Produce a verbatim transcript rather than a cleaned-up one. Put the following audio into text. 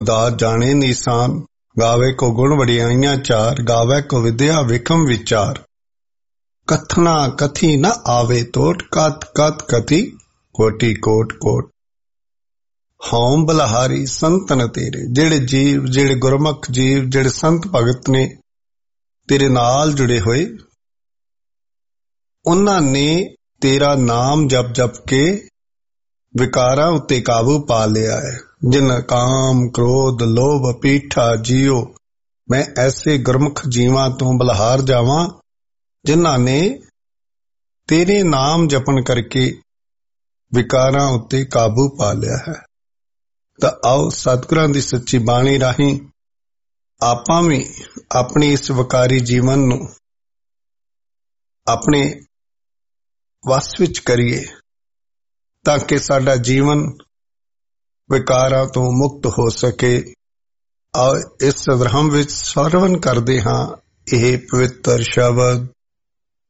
ਦਾਤ ਜਾਣੇ ਨਿਸ਼ਾਨ, ਗਾਵੇ ਕੋ ਗੁਣ ਵਡਿਆਈਆਂ ਚਾਰ, ਗਾਵੇ ਕੋ ਵਿਦਿਆ ਵਿਖਮ ਵਿਚਾਰ। ਕਥਨਾ ਕਥੀ ਨ ਆਵੇ ਤੋਟ, ਕਤ ਕਤ ਕਥੀ ਕੋਟੀ ਕੋਟ ਕੋਟ। ਹਉ ਬਲਹਾਰੀ ਸੰਤਨ ਤੇਰੇ, ਜਿਹੜੇ ਜੀਵ, ਜਿਹੜੇ ਗੁਰਮੁਖ ਜੀਵ, ਜਿਹੜੇ ਸੰਤ ਭਗਤ ਨੇ ਤੇਰੇ ਨਾਲ ਜੁੜੇ ਹੋਏ, ਉਹਨਾਂ ਨੇ ਤੇਰਾ ਨਾਮ ਜਪ ਜਪ ਕੇ ਵਿਕਾਰਾਂ ਉੱਤੇ ਕਾਬੂ ਪਾ ਲਿਆ ਹੈ। ਜਿਨ ਕਾਮ ਕ੍ਰੋਧ ਲੋਭ ਪੀਠਾ ਜੀਓ, ਮੈਂ ਐਸੇ ਗੁਰਮੁਖ ਜੀਵਾਂ ਤੋਂ ਬਲਹਾਰ ਜਾਵਾਂ ਜਿਨ੍ਹਾਂ ਨੇ ਤੇਰੇ ਨਾਮ ਜਪਣ ਕਰਕੇ ਵਿਕਾਰਾਂ ਉੱਤੇ ਕਾਬੂ ਪਾ ਲਿਆ ਹੈ। ਤਾਂ ਆਓ ਸਤਿਗੁਰਾਂ ਦੀ ਸੱਚੀ ਬਾਣੀ ਰਾਹੀਂ ਆਪਾਂ ਵੀ ਆਪਣੇ ਇਸ ਵਿਕਾਰੀ ਜੀਵਨ ਨੂੰ ਆਪਣੇ ਵਸ ਵਿੱਚ ਕਰੀਏ, ਤਾਂ ਕਿ ਸਾਡਾ ਜੀਵਨ ਵਿਕਾਰਾਂ ਤੋਂ ਮੁਕਤ ਹੋ ਸਕੇ। ਆਓ ਇਸ ਸਦਰਹਮ ਵਿੱਚ ਸਰਵਣ ਕਰਦੇ ਹਾਂ ਇਹ ਪਵਿੱਤਰ ਸ਼ਬਦ।